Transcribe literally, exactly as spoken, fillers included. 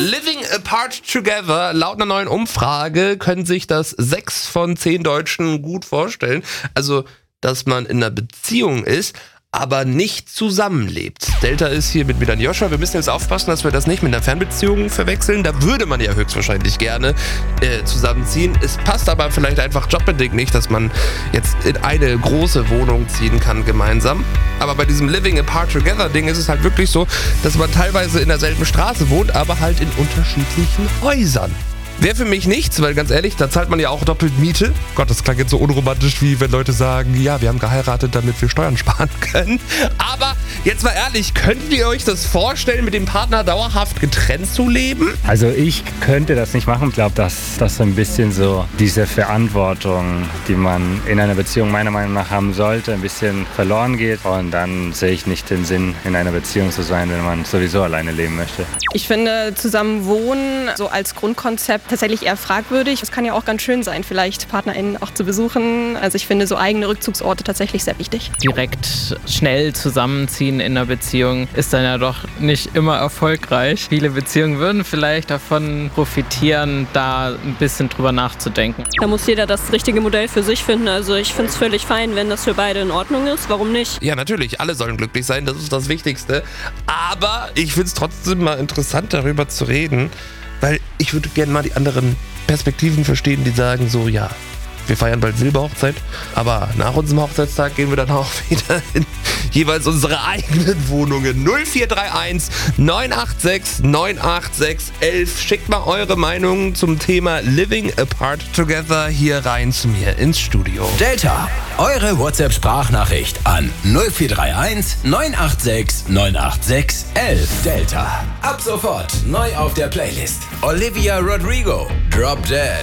Living apart together. Laut einer neuen Umfrage können sich das sechs von zehn Deutschen gut vorstellen. Also, dass man in einer Beziehung ist, aber nicht zusammenlebt. Delta ist hier mit mir dann Joscha. Wir müssen jetzt aufpassen, dass wir das nicht mit einer Fernbeziehung verwechseln. Da würde man ja höchstwahrscheinlich gerne äh, zusammenziehen. Es passt aber vielleicht einfach jobbedingt nicht, dass man jetzt in eine große Wohnung ziehen kann gemeinsam. Aber bei diesem Living apart together Ding ist es halt wirklich so, dass man teilweise in derselben Straße wohnt, aber halt in unterschiedlichen Häusern. Wäre für mich nichts, weil ganz ehrlich, da zahlt man ja auch doppelt Miete. Gott, das klang jetzt so unromantisch, wie wenn Leute sagen, ja, wir haben geheiratet, damit wir Steuern sparen können. Aber jetzt mal ehrlich, könntet ihr euch das vorstellen, mit dem Partner dauerhaft getrennt zu leben? Also ich könnte das nicht machen. Ich glaube, dass das so ein bisschen so diese Verantwortung, die man in einer Beziehung meiner Meinung nach haben sollte, ein bisschen verloren geht. Und dann sehe ich nicht den Sinn, in einer Beziehung zu sein, wenn man sowieso alleine leben möchte. Ich finde, zusammen wohnen, so als Grundkonzept, tatsächlich eher fragwürdig. Es kann ja auch ganz schön sein, vielleicht PartnerInnen auch zu besuchen. Also ich finde so eigene Rückzugsorte tatsächlich sehr wichtig. Direkt schnell zusammenziehen in einer Beziehung ist dann ja doch nicht immer erfolgreich. Viele Beziehungen würden vielleicht davon profitieren, da ein bisschen drüber nachzudenken. Da muss jeder das richtige Modell für sich finden. Also ich finde es völlig fein, wenn das für beide in Ordnung ist. Warum nicht? Ja, natürlich. Alle sollen glücklich sein. Das ist das Wichtigste. Aber ich finde es trotzdem mal interessant, darüber zu reden. Weil ich würde gerne mal die anderen Perspektiven verstehen, die sagen so, ja, wir feiern bald Silberhochzeit, aber nach unserem Hochzeitstag gehen wir dann auch wieder in jeweils unsere eigenen Wohnungen. null vier drei eins neun acht sechs neun acht sechs elf. Schickt mal eure Meinung zum Thema Living apart together hier rein zu mir ins Studio. Delta, eure WhatsApp-Sprachnachricht an null vier drei eins neun acht sechs neun acht sechs elf. Delta, ab sofort neu auf der Playlist. Olivia Rodrigo, Drop Dead.